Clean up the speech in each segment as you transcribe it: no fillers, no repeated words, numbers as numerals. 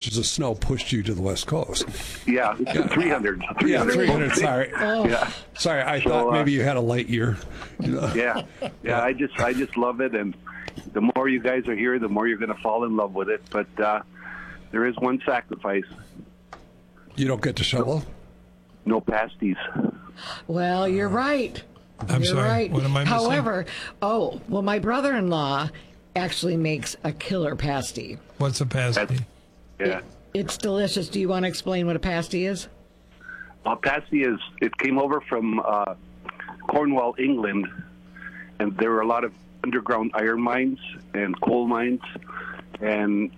inches of snow pushed you to the West Coast. Yeah, 300. Yeah, 300. Sorry. Oh. Yeah. Sorry, I thought maybe you had a light year. Yeah. I just love it, and the more you guys are here, the more you're going to fall in love with it. But there is one sacrifice. You don't get to shovel? No pasties. Well, you're right. I'm You're sorry. right. What am I missing? However, my brother-in-law actually makes a killer pasty. What's a pasty? Yeah. It's delicious. Do you want to explain what a pasty is? A pasty it came over from Cornwall, England, and there were a lot of underground iron mines and coal mines, and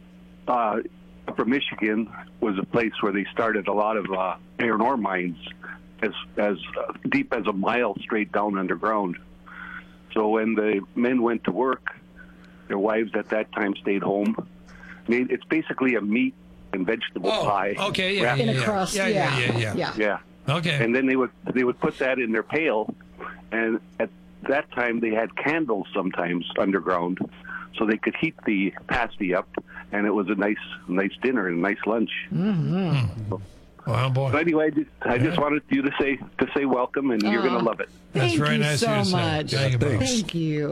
Upper Michigan was a place where they started a lot of iron ore mines as deep as a mile straight down underground. So when the men went to work, their wives at that time stayed home. It's basically a meat and vegetable pie. Okay, yeah, In a crust, yeah. Okay. And then they would put that in their pail, and at that time they had candles sometimes underground, so they could heat the pasty up, and it was a nice dinner and a nice lunch. Mm-hmm. Wow, boy. But anyway, I just wanted you to say welcome, and you're going to love it. That's very nice Thank of you so you to say. much. Thank you, Bob. Thank you.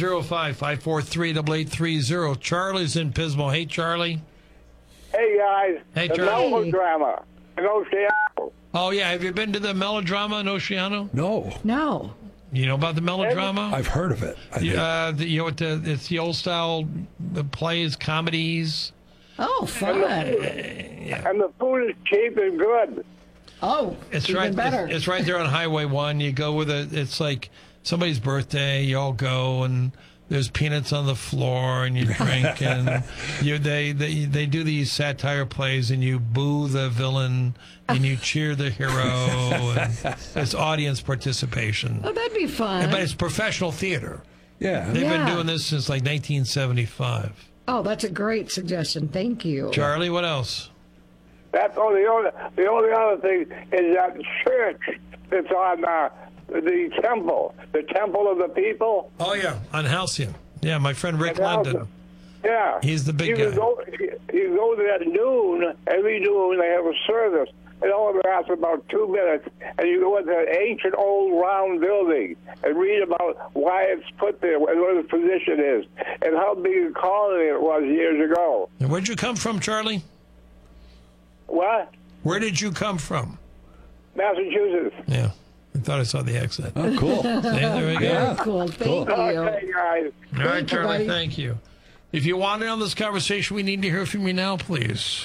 805-543-8830. Charlie's in Pismo. Hey, Charlie. Hey, guys. Hey, the Charlie. Melodrama in Oceano. Oh, yeah. Have you been to the Melodrama in Oceano? No. No. You know about the Melodrama? I've heard of it. You know what it's the old style plays, comedies. Oh, fun. And the food is cheap and good. Oh, It's even right. better. It's right there on Highway 1. You go with it. It's like somebody's birthday. You all go, and there's peanuts on the floor, and you drink, and they do these satire plays, and you boo the villain, and you cheer the hero, and it's audience participation. Oh, that'd be fun. But it's professional theater. Yeah. They've been Yeah. doing this since like 1975. Oh, that's a great suggestion. Thank you. Charlie, what else? That's all. The only other thing is that church that's on the temple of the people. Oh, yeah, on Halcyon. Yeah, my friend Rick At London. Halcyon. Yeah, He's the big you guy. You go there at noon. Every noon they have a service. It only lasts about 2 minutes, and you go into an ancient old round building and read about why it's put there, and what its position is, and how big a colony it was years ago. And where'd you come from, Charlie? What? Where did you come from? Massachusetts. Yeah, I thought I saw the accent. Oh, cool. See, there we go. Very cool. Thank you. Okay, guys. All right, you, Charlie, buddy. thank you. If you want in on this conversation, we need to hear from you now, please.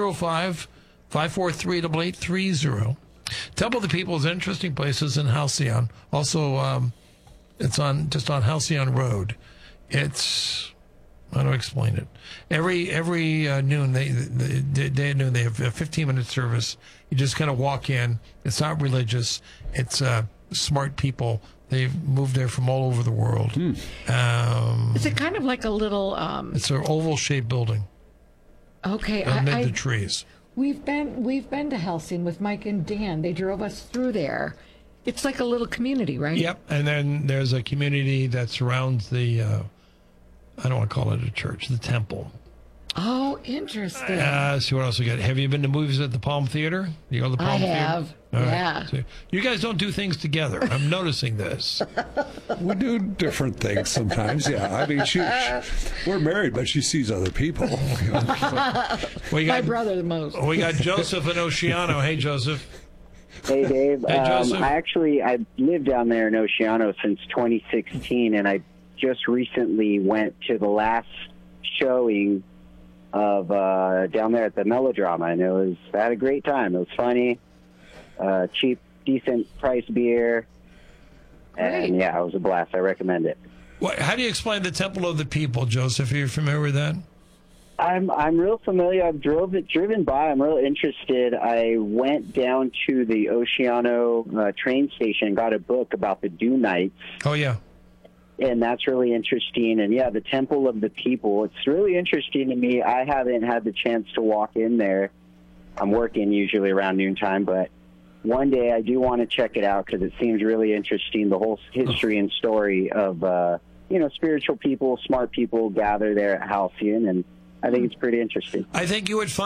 805-543-8830. Temple of the People is an interesting place. It's in Halcyon. Also, it's just on Halcyon Road. It's, how do I explain it? Every noon, day at noon, they have a 15-minute service. You just kind of walk in. It's not religious. It's smart people. They've moved there from all over the world. Is it kind of like a little? It's an oval-shaped building Okay, amid the trees. we've been to Halcyon with Mike and Dan. They drove us through there. It's like a little community, right? Yep, and then there's a community that surrounds the, I don't want to call it a church, the temple. Oh, interesting. See what else we got. Have you been to movies at the Palm Theater? You go to the Palm Theater? have. All right. Yeah. So you guys don't do things together. I'm noticing this. We do different things sometimes, yeah. I mean, we're married, but she sees other people. We My got, brother the most. we got Joseph in Oceano. Hey, Joseph. Hey, Dave. Hey, Joseph. I lived down there in Oceano since 2016, and I just recently went to the last showing of down there at the Melodrama, and I had a great time. It was funny, cheap, decent price beer, and Great. yeah, it was a blast. I recommend it. How do you explain the Temple of the People, Joseph? Are you familiar with that? I'm real familiar. I've driven by. I'm real interested. I went down to the Oceano train station and got a book about the Doom Knights. Oh, yeah. And that's really interesting. And, yeah, the Temple of the People, it's really interesting to me. I haven't had the chance to walk in there. I'm working usually around noontime, but one day I do want to check it out because it seems really interesting, the whole history and story of, spiritual people, smart people gather there at Halcyon, and I think it's pretty interesting. I think you would find